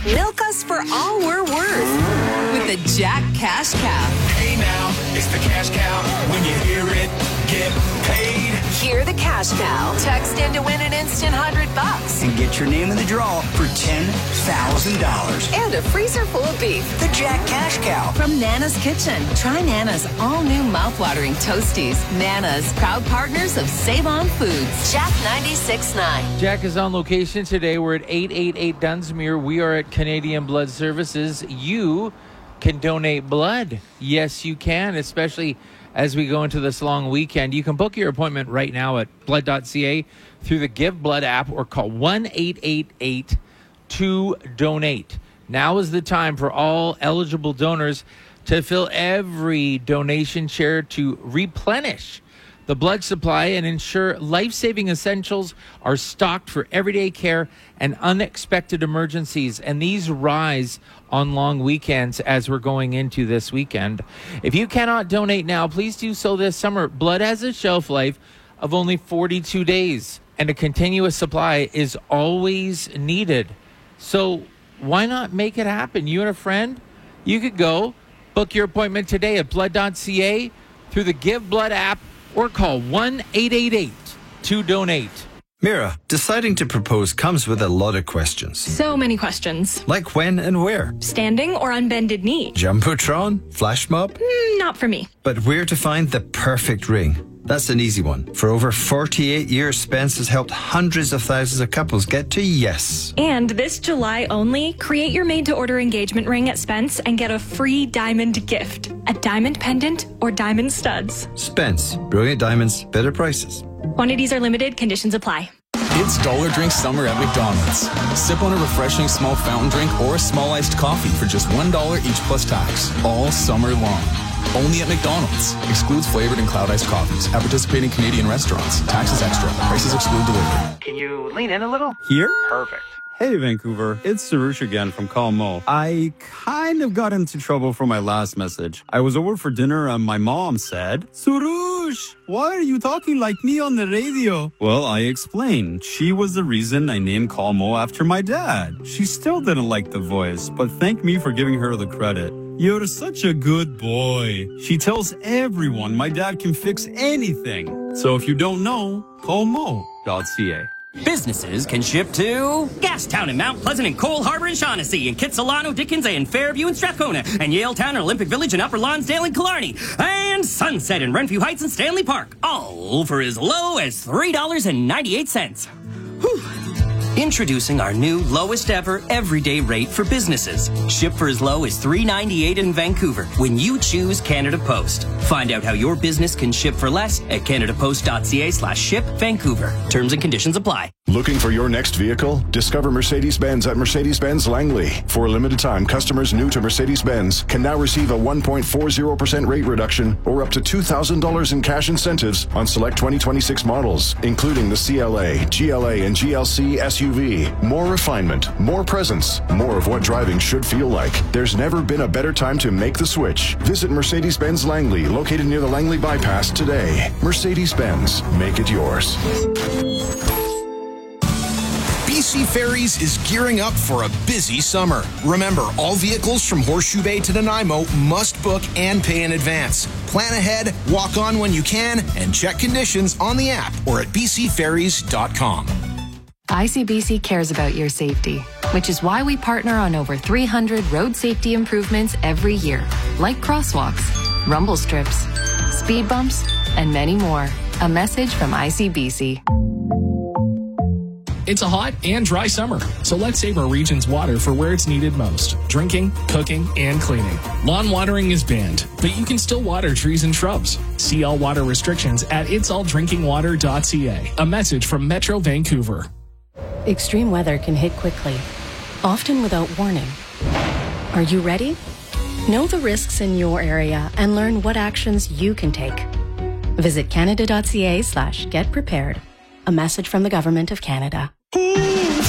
Milk us for all we're worth with the Jack Cash Cow. Hey now, it's the Cash Cow. When you hear it, get paid. Hear the Cash Cow. Text in to win an instant $100 and get your name in the draw for $10,000 and a freezer full of beef. The Jack Cash Cow From Nana's Kitchen. Try Nana's all-new mouth-watering Toasties. Nana's, proud partners of Save On Foods. Jack 96.9. Jack is on location today. We're at 888 Dunsmuir. We are at Canadian Blood Services. You can donate blood. Yes, you can, especially as we go into this long weekend. You can book your appointment right now at blood.ca through the Give Blood app or call 1-888-2-DONATE. Now is the time for all eligible donors to fill every donation share to replenish the blood supply and ensure life-saving essentials are stocked for everyday care and unexpected emergencies. And these rise on long weekends as we're going into this weekend. If you cannot donate now, please do so this summer. Blood has a shelf life of only 42 days, and a continuous supply is always needed. So why not make it happen? You and a friend, you could go book your appointment today at blood.ca through the Give Blood app or call 1-888-2-DONATE. Mira, deciding to propose comes with a lot of questions. So many questions. Like when and where? Standing or on bended knee? Jumbotron? Flash mob? Not for me. But where to find the perfect ring? That's an easy one. For over 48 years, Spence has helped hundreds of thousands of couples get to yes. And this July only, create your made-to-order engagement ring at Spence and get a free diamond gift. A diamond pendant or diamond studs. Spence. Brilliant diamonds, better prices. Quantities are limited. Conditions apply. It's Dollar Drink Summer at McDonald's. Sip on a refreshing small fountain drink or a small iced coffee for just $1 each plus tax. All summer long. Only at McDonald's. Excludes flavored and cloud iced coffees. At participating Canadian restaurants. Taxes extra. Prices exclude delivery. Can you lean in a little? Here? Perfect. Hey, Vancouver. It's Sarush again from Call Mo. I kind of got into trouble for my last message. I was over for dinner and my mom said, Sarush, why are you talking like me on the radio? Well, I explained. She was the reason I named Call Mo after my dad. She still didn't like the voice, but thanked me for giving her the credit. You're such a good boy. She tells everyone my dad can fix anything. So if you don't know, call mo.ca. Businesses can ship to Gastown and Mount Pleasant and Cole Harbour and Shaughnessy and Kitsilano, Dickens and Fairview and Strathcona and Yaletown and Olympic Village and Upper Lonsdale and Killarney and Sunset and Renfrew Heights and Stanley Park, all for as low as $3.98. Whew. Introducing our new lowest ever everyday rate for businesses. Ship for as low as $3.98 in Vancouver when you choose Canada Post. Find out how your business can ship for less at canadapost.ca/ship Vancouver. Terms and conditions apply. Looking for your next vehicle? Discover Mercedes-Benz at Mercedes-Benz Langley. For a limited time, customers new to Mercedes-Benz can now receive a 1.40% rate reduction or up to $2,000 in cash incentives on select 2026 models, including the CLA, GLA, and GLC SUV. More refinement, more presence, more of what driving should feel like. There's never been a better time to make the switch. Visit Mercedes-Benz Langley, located near the Langley Bypass today. Mercedes-Benz, make it yours. BC Ferries is gearing up for a busy summer. Remember, all vehicles from Horseshoe Bay to Nanaimo must book and pay in advance. Plan ahead, walk on when you can, and check conditions on the app or at bcferries.com. ICBC cares about your safety, which is why we partner on over 300 road safety improvements every year, like crosswalks, rumble strips, speed bumps, and many more. A message from ICBC. It's a hot and dry summer, so let's save our region's water for where it's needed most: drinking, cooking, and cleaning. Lawn watering is banned, but you can still water trees and shrubs. See all water restrictions at itsalldrinkingwater.ca. A message from Metro Vancouver. Extreme weather can hit quickly, often without warning. Are you ready? Know the risks in your area and learn what actions you can take. Visit canada.ca/get prepared. A message from the Government of Canada.